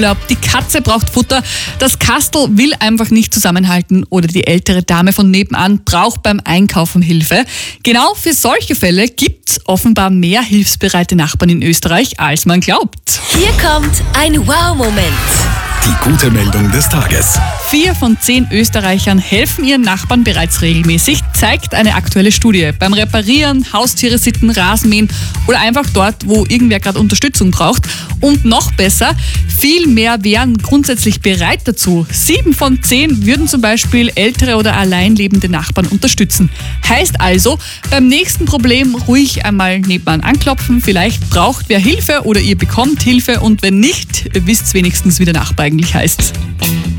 Die Katze braucht Futter, das Kastel will einfach nicht zusammenhalten oder die ältere Dame von nebenan braucht beim Einkaufen Hilfe. Genau für solche Fälle gibt's offenbar mehr hilfsbereite Nachbarn in Österreich, als man glaubt. Hier kommt ein Wow-Moment. Die gute Meldung des Tages. 4 von 10 Österreichern helfen ihren Nachbarn bereits regelmäßig, zeigt eine aktuelle Studie. Beim Reparieren, Haustiere sitten, Rasenmähen oder einfach dort, wo irgendwer gerade Unterstützung braucht. Und noch besser, viel mehr wären grundsätzlich bereit dazu. 7 von 10 würden zum Beispiel ältere oder allein lebende Nachbarn unterstützen. Heißt also, beim nächsten Problem ruhig einmal nebenan anklopfen. Vielleicht braucht wer Hilfe oder ihr bekommt Hilfe und wenn nicht, wisst wenigstens, wie der Nachbar eigentlich heißt.